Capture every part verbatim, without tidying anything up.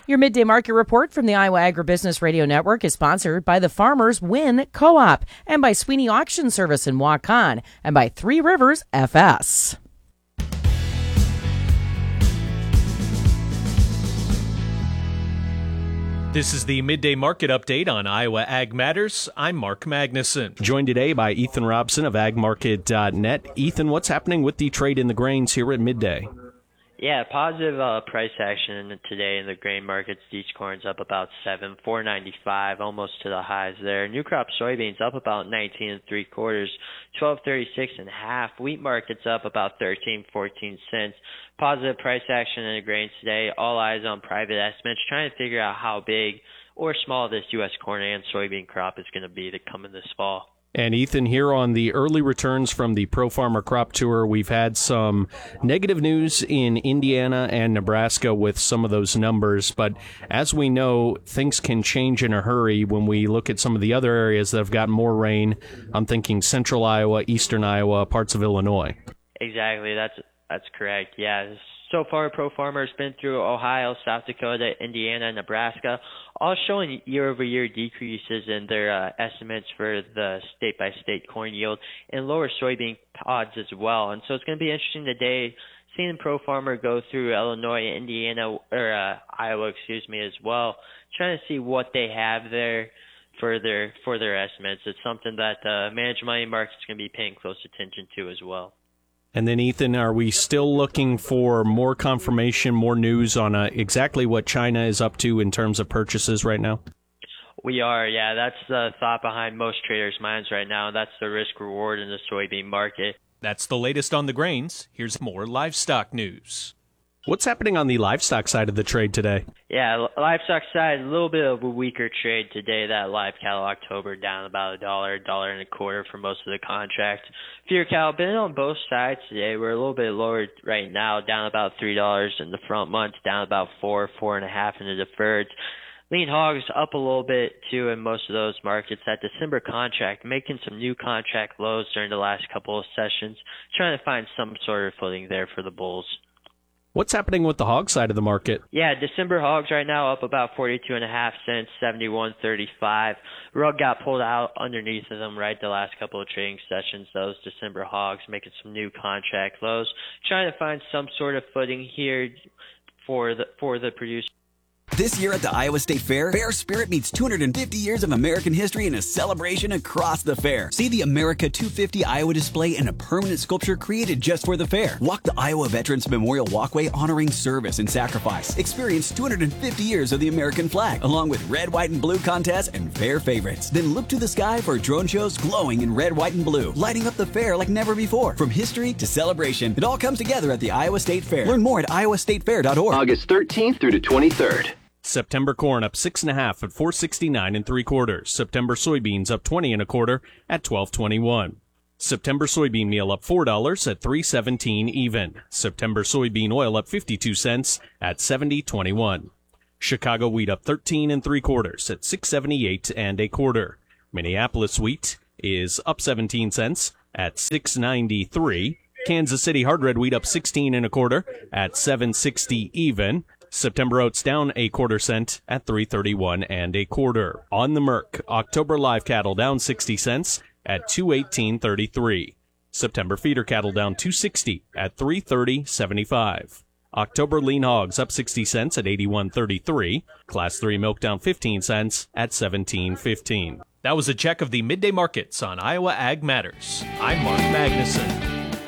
Your midday market report from the Iowa Agribusiness Radio Network is sponsored by the Farmers Win Co-op and by Sweeney Auction Service in Waukon and by Three Rivers F S. This is the Midday Market Update on Iowa Ag Matters. I'm Mark Magnuson. Joined today by Ethan Robson of ag market dot net. Ethan, what's happening with the trade in the grains here at midday? Yeah, positive uh, price action today in the grain markets. Each corn's up about seven, four ninety-five, almost to the highs there. New crop soybeans up about nineteen and three quarters, twelve thirty-six and a half. Wheat markets up about thirteen, fourteen cents. Positive price action in the grains today. All eyes on private estimates, trying to figure out how big or small this U S corn and soybean crop is going to be to come in this fall. And Ethan, here on the early returns from the Pro Farmer Crop Tour, we've had some negative news in Indiana and Nebraska with some of those numbers. But as we know, things can change in a hurry when we look at some of the other areas that have gotten more rain. I'm thinking central Iowa, eastern Iowa, parts of Illinois. Exactly. That's that's correct. Yeah. So far, Pro Farmer's been through Ohio, South Dakota, Indiana, and Nebraska, all showing year-over-year decreases in their uh, estimates for the state-by-state corn yield and lower soybean pods as well. And so it's going to be interesting today seeing Pro Farmer go through Illinois, Indiana, or uh, Iowa, excuse me, as well, trying to see what they have there for their for their estimates. It's something that the uh, managed money market's going to be paying close attention to as well. And then, Ethan, are we still looking for more confirmation, more news on uh, exactly what China is up to in terms of purchases right now? We are, yeah. That's the thought behind most traders' minds right now. That's the risk-reward in the soybean market. That's the latest on the grains. Here's more livestock news. What's happening on the livestock side of the trade today? Yeah, livestock side, a little bit of a weaker trade today. That live cattle October down about a dollar, dollar and a quarter for most of the contracts. Feeder cattle been on both sides today. We're a little bit lower right now, down about three dollars in the front months, down about four, four and a half in the deferreds. Lean hogs up a little bit too in most of those markets. That December contract making some new contract lows during the last couple of sessions, trying to find some sort of footing there for the bulls. What's happening with the hog side of the market? Yeah, December hogs right now up about forty-two and a half cents, seventy-one thirty-five. Rug got pulled out underneath of them right the last couple of trading sessions. Those December hogs making some new contract lows, trying to find some sort of footing here for the for the producer. This year at the Iowa State Fair, Fair Spirit meets two hundred fifty years of American history in a celebration across the fair. See the America two fifty Iowa display and a permanent sculpture created just for the fair. Walk the Iowa Veterans Memorial Walkway honoring service and sacrifice. Experience two hundred fifty years of the American flag, along with red, white, and blue contests and fair favorites. Then look to the sky for drone shows glowing in red, white, and blue, lighting up the fair like never before. From history to celebration, it all comes together at the Iowa State Fair. Learn more at iowa state fair dot org. August thirteenth through the twenty-third. September corn up six and a half at four sixty-nine and three quarters. September soybeans up twenty and a quarter at twelve twenty-one. September soybean meal up four dollars at three seventeen even. September soybean oil up fifty-two cents at seventy twenty-one. Chicago wheat up thirteen and three quarters at six seventy-eight and a quarter. Minneapolis wheat is up seventeen cents at six ninety-three. Kansas City hard red wheat up sixteen and a quarter at seven sixty even. September oats down a quarter cent at three thirty-one and a quarter. On the Merc, October live cattle down sixty cents at two eighteen thirty-three. September feeder cattle down two sixty at three thirty seventy-five. October lean hogs up sixty cents at eighty-one thirty-three. Class three milk down fifteen cents at seventeen fifteen. That was a check of the midday markets on Iowa Ag Matters. I'm Mark Magnuson.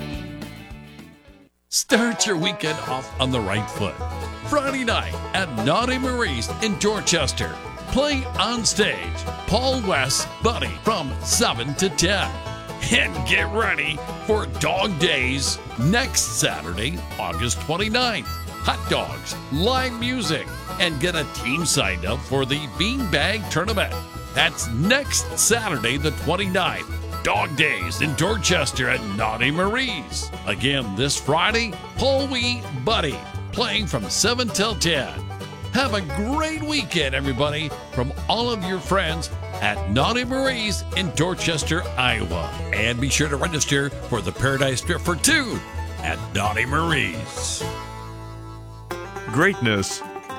Start your weekend off on the right foot. Friday night at Naughty Marie's in Dorchester. Play on stage Paul West's Buddy from seven to ten. And get ready for Dog Days next Saturday, August twenty-ninth. Hot dogs, live music, and get a team signed up for the Beanbag Tournament. That's next Saturday, the twenty-ninth. Dog Days in Dorchester at Naughty Marie's. Again, this Friday, Paul Wee Buddy, playing from seven till ten. Have a great weekend, everybody, from all of your friends at Naughty Marie's in Dorchester, Iowa. And be sure to register for the Paradise Trip for two at Naughty Marie's. Greatness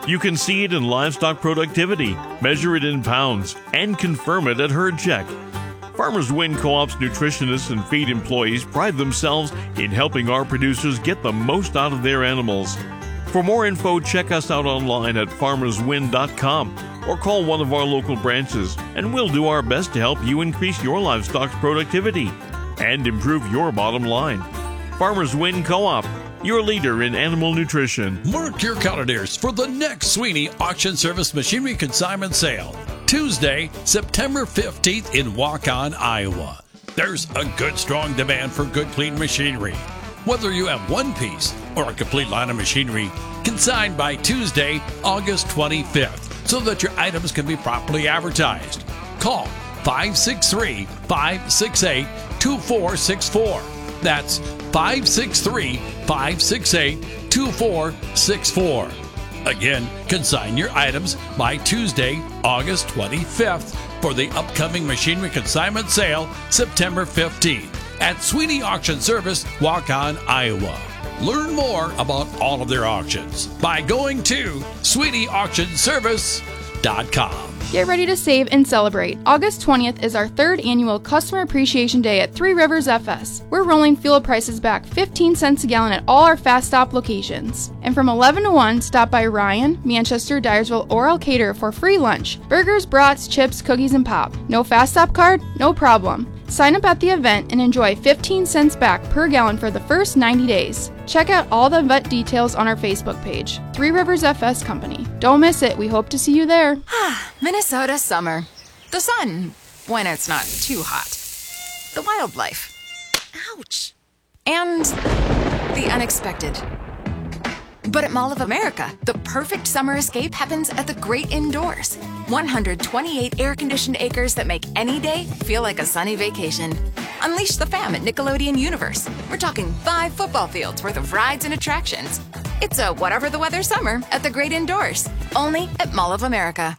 You can see it in livestock productivity, measure it in pounds, and confirm it at Herd Check. Farmers Win Co-op's nutritionists and feed employees pride themselves in helping our producers get the most out of their animals. For more info, check us out online at farmers win dot com or call one of our local branches, and we'll do our best to help you increase your livestock's productivity and improve your bottom line. Farmers Win Co-op, your leader in animal nutrition. Mark your calendars for the next Sweeney Auction Service Machinery Consignment Sale, Tuesday, September fifteenth in Waukon, Iowa. There's a good, strong demand for good, clean machinery. Whether you have one piece or a complete line of machinery, consigned by Tuesday, August twenty-fifth, so that your items can be properly advertised. Call five six three, five six eight, two four six four. That's five six three, five six eight, two four six four. Again, consign your items by Tuesday, August twenty-fifth for the upcoming Machinery Consignment Sale, September fifteenth at Sweeney Auction Service, Waukon, Iowa. Learn more about all of their auctions by going to sweeney auction service dot com. Get ready to save and celebrate. August twentieth is our third annual Customer Appreciation Day at Three Rivers F S. We're rolling fuel prices back fifteen cents a gallon at all our Fast Stop locations. And from eleven to one, stop by Ryan, Manchester, Dyersville, or Elkader for free lunch. Burgers, brats, chips, cookies, and pop. No Fast Stop card? No problem. Sign up at the event and enjoy fifteen cents back per gallon for the first ninety days. Check out all the event details on our Facebook page, Three Rivers F S Company. Don't miss it. We hope to see you there. Minnesota summer. The sun, when it's not too hot. The wildlife. Ouch. And the unexpected. But at Mall of America, the perfect summer escape happens at the great indoors. one hundred twenty-eight air-conditioned acres that make any day feel like a sunny vacation. Unleash the fam at Nickelodeon Universe. We're talking five football fields worth of rides and attractions. It's a whatever the weather summer at the great indoors. Only at Mall of America.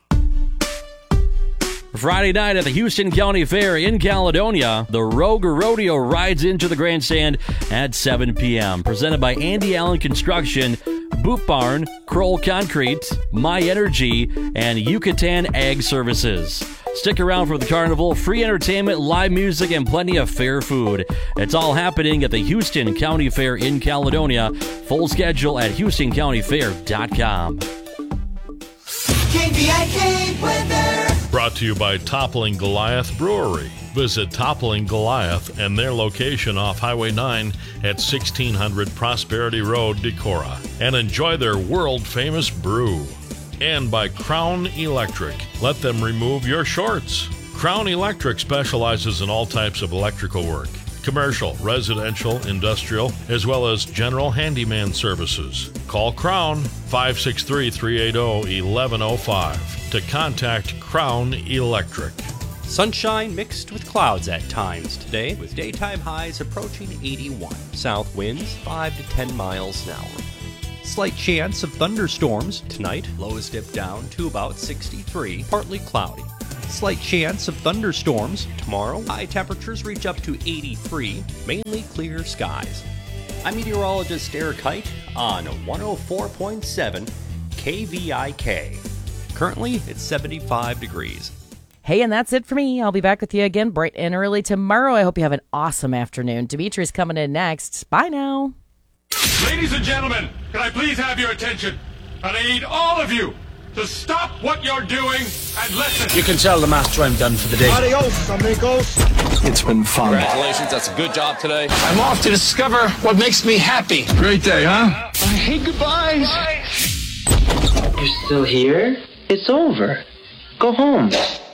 Friday night at the Houston County Fair in Caledonia, the Rogue Rodeo rides into the grandstand at seven p.m. Presented by Andy Allen Construction, Boot Barn, Kroll Concrete, My Energy, and Yucatan Ag Services. Stick around for the carnival, free entertainment, live music, and plenty of fair food. It's all happening at the Houston County Fair in Caledonia. Full schedule at houston county fair dot com. K V I K weather. Brought to you by Toppling Goliath Brewery. Visit Toppling Goliath and their location off Highway nine at sixteen hundred Prosperity Road, Decorah, and enjoy their world-famous brew. And by Crown Electric. Let them remove your shorts. Crown Electric specializes in all types of electrical work. Commercial, residential, industrial, as well as general handyman services. Call Crown five six three, three eight zero, one one zero five to contact Crown Electric. Sunshine mixed with clouds at times today, with daytime highs approaching eighty-one. South winds five to ten miles an hour. Slight chance of thunderstorms tonight. Lows dip down to about sixty-three, partly cloudy. Slight chance of thunderstorms tomorrow. High temperatures reach up to eighty-three, mainly clear skies. I'm meteorologist Eric Height on one oh four point seven K V I K. Currently, it's seventy-five degrees. Hey, and that's it for me. I'll be back with you again bright and early tomorrow. I hope you have an awesome afternoon. Dimitri's coming in next. Bye now. Ladies and gentlemen, can I please have your attention? And I need all of you to stop what you're doing and listen. You can tell the master I'm done for the day. Adios, amigos. It's been fun. Congratulations, that's a good job today. I'm off to discover what makes me happy. Great day, huh? I hate goodbyes. You're still here? It's over. Go home.